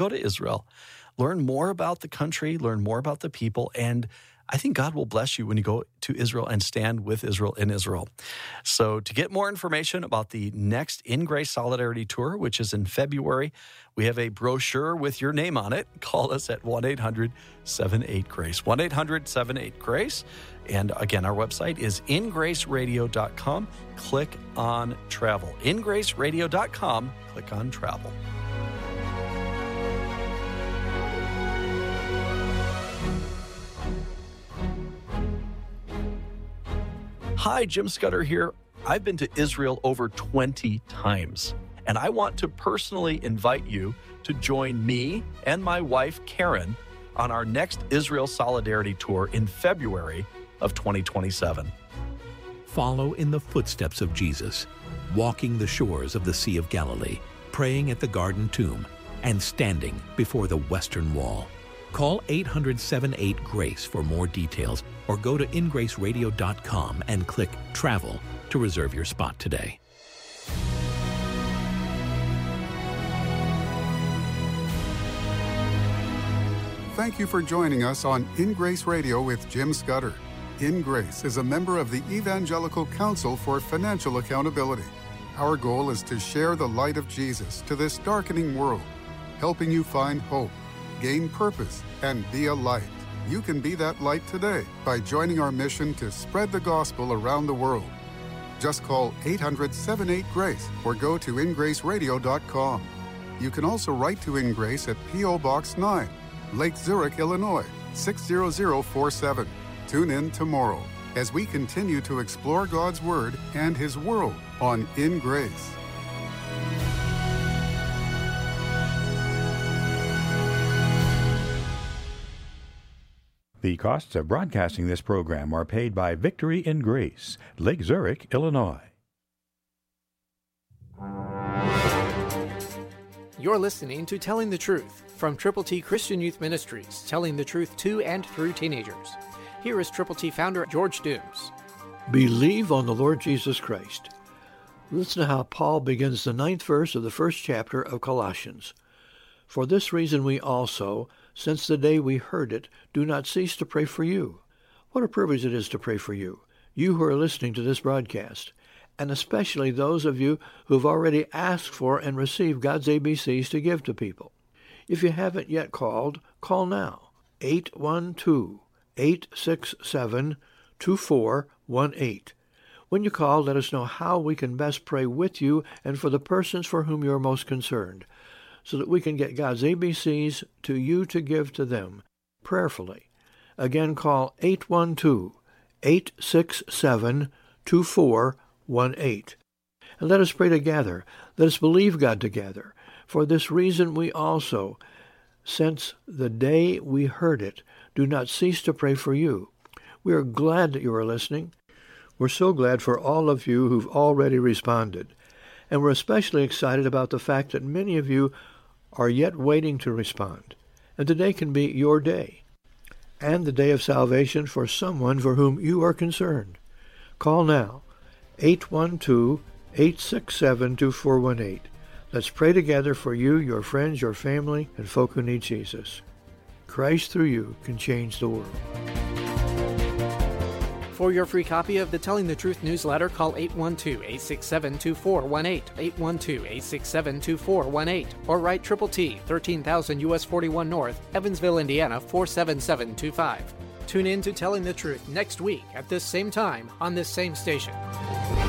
Go to Israel. Learn more about the country, learn more about the people, and I think God will bless you when you go to Israel and stand with Israel in Israel. So to get more information about the next In Grace Solidarity Tour, which is in February, we have a brochure with your name on it. Call us at 1-800-78-GRACE, 1-800-78-GRACE. And again, our website is ingraceradio.com. Click on travel. Ingraceradio.com, click on travel. Hi, Jim Scudder here. I've been to Israel over 20 times, and I want to personally invite you to join me and my wife, Karen, on our next Israel Solidarity Tour in February of 2027. Follow in the footsteps of Jesus, walking the shores of the Sea of Galilee, praying at the Garden Tomb, and standing before the Western Wall. Call 800-78-GRACE for more details, or go to ingraceradio.com and click Travel to reserve your spot today. Thank you for joining us on In Grace Radio with Jim Scudder. In Grace is a member of the Evangelical Council for Financial Accountability. Our goal is to share the light of Jesus to this darkening world, helping you find hope, gain purpose, and be a light. You can be that light today by joining our mission to spread the gospel around the world. Just call 800-78-GRACE or go to ingraceradio.com. You can also write to In Grace at P.O. Box 9, Lake Zurich, Illinois, 60047. Tune in tomorrow as we continue to explore God's Word and His world on In Grace. The costs of broadcasting this program are paid by Victory in Grace, Lake Zurich, Illinois. You're listening to Telling the Truth from Triple T Christian Youth Ministries, telling the truth to and through teenagers. Here is Triple T founder George Dooms. Believe on the Lord Jesus Christ. Listen to how Paul begins the 9th verse of the 1st chapter of Colossians. For this reason we also, since the day we heard it, do not cease to pray for you. What a privilege it is to pray for you, you who are listening to this broadcast, and especially those of you who have already asked for and received God's ABCs to give to people. If you haven't yet called, call now. 812-867-2418. When you call, let us know how we can best pray with you and for the persons for whom you are most concerned, so that we can get God's ABCs to you to give to them prayerfully. Again, call 812-867-2418. And let us pray together. Let us believe God together. For this reason we also, since the day we heard it, do not cease to pray for you. We are glad that you are listening. We're so glad for all of you who've already responded. And we're especially excited about the fact that many of you are yet waiting to respond. And today can be your day, and the day of salvation for someone for whom you are concerned. Call now, 812-867-2418. Let's pray together for you, your friends, your family, and folk who need Jesus. Christ through you can change the world. For your free copy of the Telling the Truth newsletter, call 812-867-2418, 812-867-2418, or write Triple T, 13,000 U.S. 41 North, Evansville, Indiana, 47725. Tune in to Telling the Truth next week at this same time on this same station.